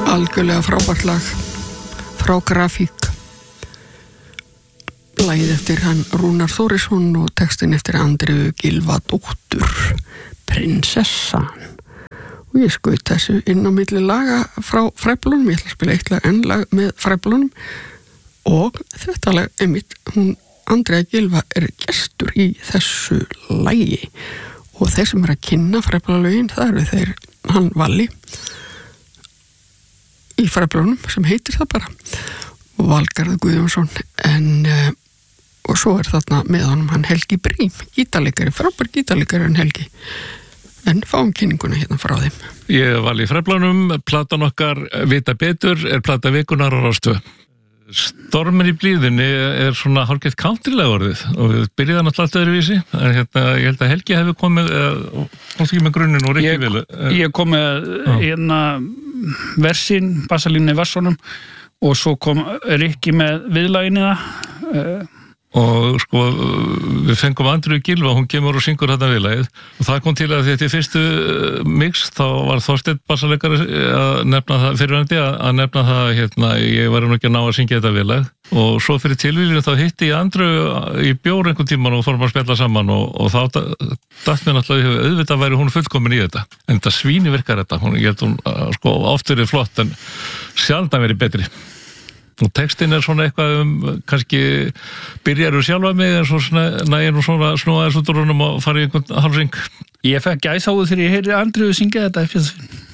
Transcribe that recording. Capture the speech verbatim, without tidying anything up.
algjörlega frábært lag frá Grafík. Lagið eftir hann Rúnar Þórisson og textin eftir Andreu Gylfadóttur, Prinsessan. Og ég skaut þessu inn á milli laga frá Fræflunum, ég ætla að spila eitt lag enn lag með Fræflunum og þetta lag einmitt, hún Andrea Gylfa er gestur í þessu lagi og þeir sem er að kynna Fræflalögin, það eru þeir hann Valli í Fræflunum sem heitir það bara og Valgarður Guðjónsson en uh, og svo er þarna með honum hann Helgi Brím, gítarleikari, frábær gítarleikari en Helgi. En fáum kynninguna hérna frá þeim. Ég var í Fræflunum, platan okkar Vita betur er plata vikunar á Rás tvö. Stormur í blíðunni er svona hálfgett countrylega orðið og við byrjaðum alltaf öðruvísi en hérna, ég held að Helgi hefði komið komst ekki með grunninn og Rikki ég, vel. Ég kom með hérna versin, bassalínni í versunum og svo kom Rikki með viðlaginu það og sko við fengum Andreu Gylfa, hún kemur og syngur þetta viðlagið og það kom til að þetta í fyrstu mix þá var Þorsteinn bassaleikari að nefna það fyrirvændi að nefna það hérna, ég var nú ekki að ná að syngja þetta viðlag og svo fyrir tilvíðinu þá hitti ég Andreu í bjór einhvern tíman og fórum að spjalla saman og, og þá datt mér náttúrulega auðvitað væri hún fullkomin í þetta en þetta svíni virkar þetta, hún, ég held hún sko oft verið flott en sjaldan verið betri. Og textin er svona eitthvað um, kannski byrjaru sjálfa mig en svo nægir nú svona snúaðis út úr honum og farið í einhvern halvring. Ég fekk gæsáðu þegar ég heyri Andreu syngja þetta eftir þessu.